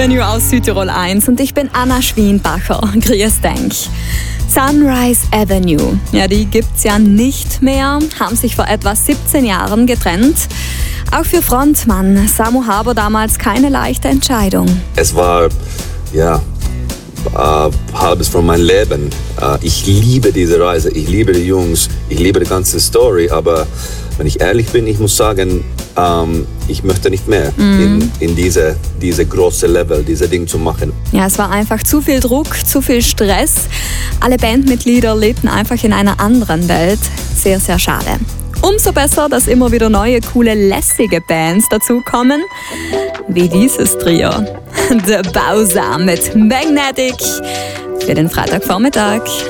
Avenue aus Südtirol 1 und ich bin Anna Schwienbacher. Grüß denk. Sunrise Avenue, ja, die gibt's ja nicht mehr, haben sich vor etwa 17 Jahren getrennt. Auch für Frontmann Samu Haber damals keine leichte Entscheidung. Es war, halbes von meinem Leben. Ich liebe diese Reise, ich liebe die Jungs, ich liebe die ganze Story, aber wenn ich ehrlich bin, ich muss sagen, ich möchte nicht mehr in diese große Level, diese Ding zu machen. Ja, es war einfach zu viel Druck, zu viel Stress. Alle Bandmitglieder lebten einfach in einer anderen Welt. Sehr, sehr schade. Umso besser, dass immer wieder neue, coole, lässige Bands dazukommen. Wie dieses Trio. The Bausam mit Magnetic für den Freitagvormittag.